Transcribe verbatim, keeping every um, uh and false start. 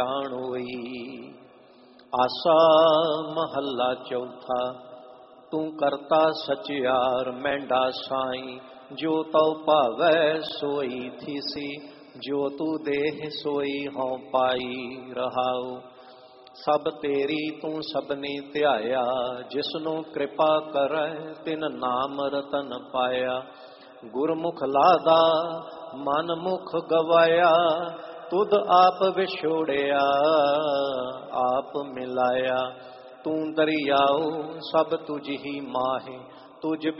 ਜਾਣ ਹੋਈ। ਆਸਾ ਮਹੱਲਾ ਚੌਥਾ। ਤੂੰ ਕਰਤਾ ਸਚਿਆਰ ਮਹਿੰਡਾ ਸਾਈਂ, ਜੋ ਤਉ ਭਾਵੈ ਸੋਈ ਥੀਸੀ, ਜੋ ਤੂੰ ਦੇਹ ਸੋਈ ਹਉ ਪਾਈ। ਰਹਾਉ ਸਭ ਤੇਰੀ ਤੂੰ ਸਭਨੀ ਧਿਆਇਆ, ਜਿਸਨੂੰ ਕਿਰਪਾ ਕਰੈ ਤਿਨ ਨਾਮ ਰਤਨ ਪਾਇਆ। ਗੁਰਮੁਖ ਲਾਦਾ ਮਨ ਮੁਖ ਗਵਾਇਆ, ਤੁਧ ਆਪ ਵਿਛੋੜਿਆ ਆਪ ਮਿਲਾਇਆ। ਤੂੰ ਦਰਿਆਉ ਸਭ ਤੁਝ ਹੀ ਮਾਹੇ, ਤੁਝ